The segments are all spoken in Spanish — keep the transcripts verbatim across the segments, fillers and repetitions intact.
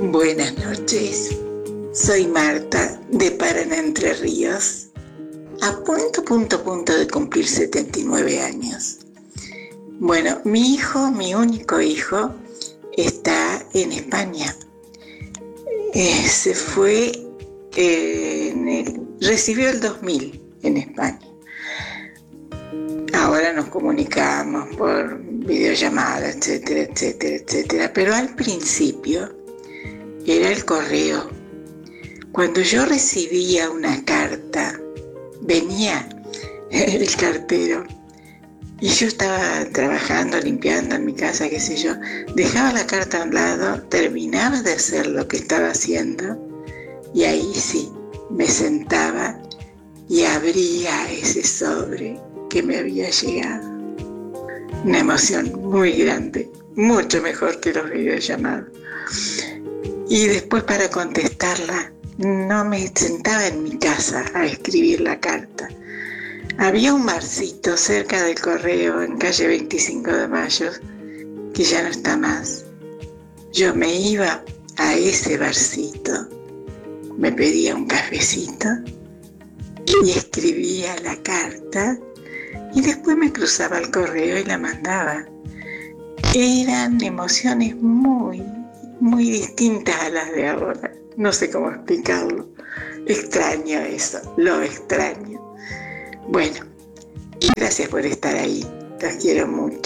Buenas noches, soy Marta de Paraná, Entre Ríos, a punto, punto, punto de cumplir setenta y nueve años. Bueno, mi hijo, mi único hijo, está en España. Eh, se fue, eh, en el, recibió el dos mil en España. Ahora nos comunicamos por videollamada, etcétera, etcétera, etcétera. Pero al principio era el correo. Cuando yo recibía una carta, venía el cartero y yo estaba trabajando, limpiando en mi casa, qué sé yo, dejaba la carta a un lado, terminaba de hacer lo que estaba haciendo y ahí sí, me sentaba y abría ese sobre que me había llegado. Una emoción muy grande, mucho mejor que los videollamados. Y después, para contestarla, no me sentaba en mi casa a escribir la carta. Había un barcito cerca del correo en calle veinticinco de mayo que ya no está más. Yo me iba a ese barcito, me pedía un cafecito y escribía la carta y después me cruzaba el correo y la mandaba. Eran emociones muy, muy distintas a las de ahora. No sé cómo explicarlo. Extraño eso, lo extraño. Bueno, gracias por estar ahí. Los quiero mucho.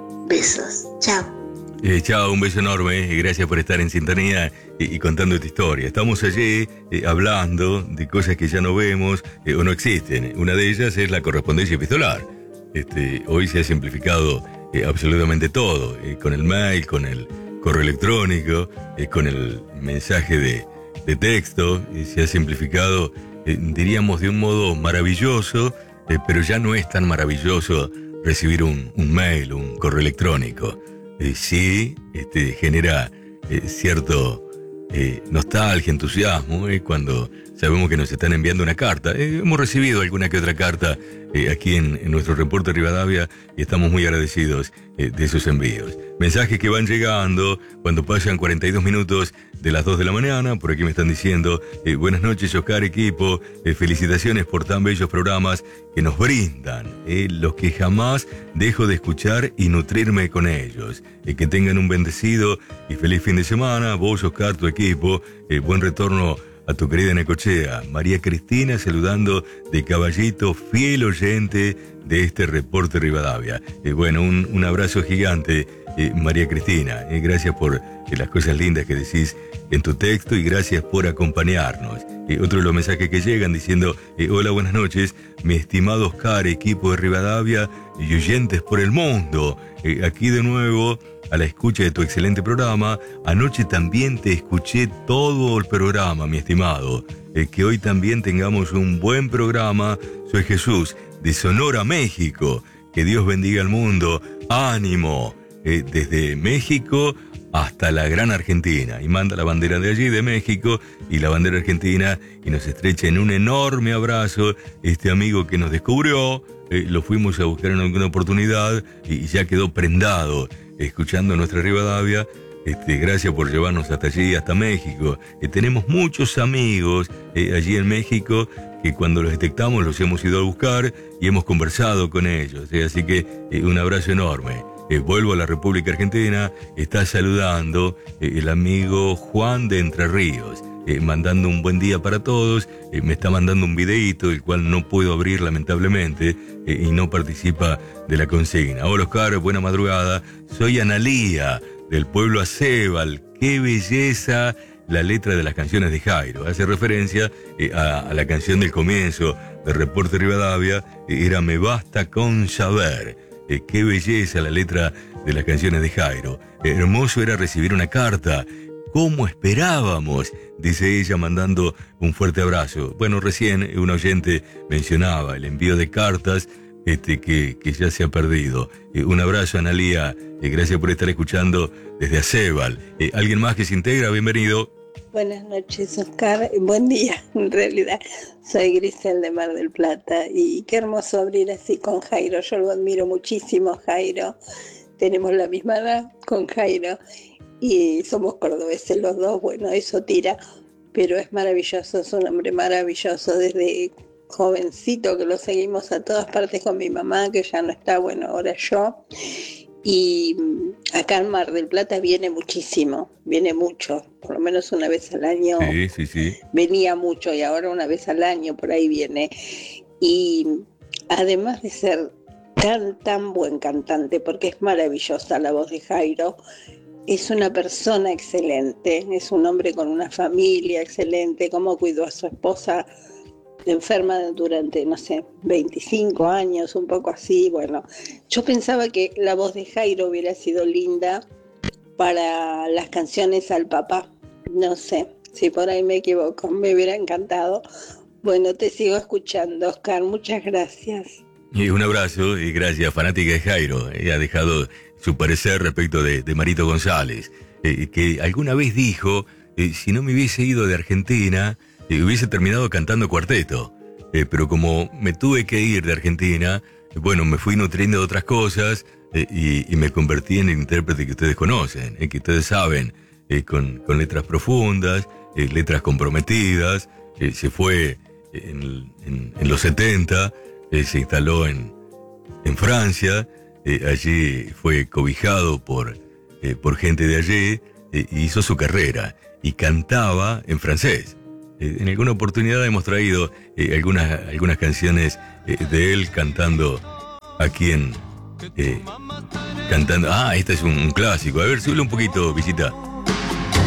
Besos. Chao. Eh, chao, un beso enorme y gracias por estar en sintonía y, y contando tu historia. Estamos allí eh, hablando de cosas que ya no vemos eh, o no existen. Una de ellas es la correspondencia epistolar. Este, hoy se ha simplificado eh, absolutamente todo, eh, con el mail, con el correo electrónico, eh, con el mensaje de, de texto. Eh, se ha simplificado, eh, diríamos, de un modo maravilloso, eh, pero ya no es tan maravilloso recibir un, un mail, un correo electrónico. Eh, sí, este, genera eh, cierto eh, nostalgia, entusiasmo, eh, cuando sabemos que nos están enviando una carta. Eh, hemos recibido alguna que otra carta eh, aquí en, en nuestro reporte Rivadavia y estamos muy agradecidos eh, de esos envíos. Mensajes que van llegando cuando pasan cuarenta y dos minutos de las dos de la mañana. Por aquí me están diciendo, eh, buenas noches Oscar, equipo, eh, felicitaciones por tan bellos programas que nos brindan, eh, los que jamás dejo de escuchar y nutrirme con ellos. Eh, que tengan un bendecido y feliz fin de semana. Vos, Oscar, tu equipo, eh, buen retorno a tu querida Necochea. María Cristina saludando de Caballito, fiel oyente de este reporte Rivadavia. Eh, bueno, un, un abrazo gigante, eh, María Cristina. Eh, gracias por eh, las cosas lindas que decís en tu texto y gracias por acompañarnos. Eh, otro de los mensajes que llegan diciendo, eh, hola, buenas noches, mi estimado Oscar, equipo de Rivadavia y oyentes por el mundo. Eh, aquí de nuevo a la escucha de tu excelente programa. Anoche también te escuché todo el programa, mi estimado. Eh, que hoy también tengamos un buen programa. Soy Jesús, de Sonora, México. Que Dios bendiga al mundo. ¡Ánimo! Eh, desde México hasta la gran Argentina. Y manda la bandera de allí, de México, y la bandera argentina, y nos estrecha en un enorme abrazo este amigo que nos descubrió. Eh, lo fuimos a buscar en alguna oportunidad y ya quedó prendado escuchando nuestra Rivadavia. Este, gracias por llevarnos hasta allí, hasta México. Eh, tenemos muchos amigos eh, allí en México que cuando los detectamos los hemos ido a buscar y hemos conversado con ellos. Eh, así que eh, un abrazo enorme. Eh, vuelvo a la República Argentina. Está saludando eh, el amigo Juan de Entre Ríos. Eh, mandando un buen día para todos. Eh, me está mandando un videíto, el cual no puedo abrir lamentablemente, eh, y no participa de la consigna. Hola Oscar, buena madrugada. Soy Analía, del pueblo Acebal. Qué belleza la letra de las canciones de Jairo. Hace referencia eh, a, a la canción del comienzo del Reporte Rivadavia, eh, era Me basta con saber. Eh, qué belleza la letra de las canciones de Jairo. Eh, hermoso era recibir una carta. ¿Cómo esperábamos? Dice ella mandando un fuerte abrazo. Bueno, recién un oyente mencionaba el envío de cartas este, que, que ya se ha perdido. Eh, un abrazo, Analía. Eh, gracias por estar escuchando desde Acebal. Eh, ¿Alguien más que se integra? Bienvenido. Buenas noches, Oscar. Buen día, en realidad. Soy Grisel de Mar del Plata y qué hermoso abrir así con Jairo. Yo lo admiro muchísimo, Jairo. Tenemos la misma edad con Jairo. y somos cordobeses los dos, bueno, eso tira, pero es maravilloso, es un hombre maravilloso, desde jovencito que lo seguimos a todas partes con mi mamá, que ya no está, bueno, ahora yo, y acá en Mar del Plata viene muchísimo, viene mucho, por lo menos una vez al año, Sí, sí, sí. venía mucho y ahora una vez al año por ahí viene, y además de ser tan, tan buen cantante, porque es maravillosa la voz de Jairo, es una persona excelente, es un hombre con una familia excelente, cómo cuidó a su esposa enferma durante, no sé, veinticinco años, un poco así, bueno. Yo pensaba que la voz de Jairo hubiera sido linda para las canciones al papá, no sé, si por ahí me equivoco, me hubiera encantado. Bueno, te sigo escuchando, Oscar, muchas gracias. Y un abrazo y gracias, fanática de Jairo. Eh, ha dejado su parecer respecto de, de Marito González, eh, que alguna vez dijo, eh, si no me hubiese ido de Argentina, eh, hubiese terminado cantando cuarteto. Eh, pero como me tuve que ir de Argentina, eh, bueno, me fui nutriendo de otras cosas eh, y, y me convertí en el intérprete que ustedes conocen, eh, que ustedes saben, eh, con, con letras profundas, eh, letras comprometidas. Eh, se fue en, en, en los setenta, eh, se instaló en, en Francia, eh, allí fue cobijado por, eh, por gente de allí, eh, y hizo su carrera y cantaba en francés. Eh, en alguna oportunidad hemos traído eh, algunas, algunas canciones eh, de él cantando aquí en... Eh, cantando... Ah, este es un, un clásico. A ver, súbele un poquito, visita.